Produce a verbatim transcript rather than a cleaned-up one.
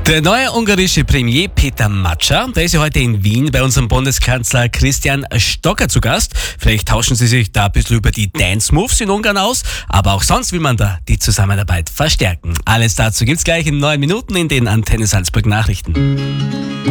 Der neue ungarische Premier Peter Matscha, der ist ja heute in Wien bei unserem Bundeskanzler Christian Stocker zu Gast. Vielleicht tauschen sie sich da ein bisschen über die Dance-Moves in Ungarn aus, aber auch sonst will man da die Zusammenarbeit verstärken. Alles dazu gibt's gleich in neun Minuten in den Antenne Salzburg Nachrichten.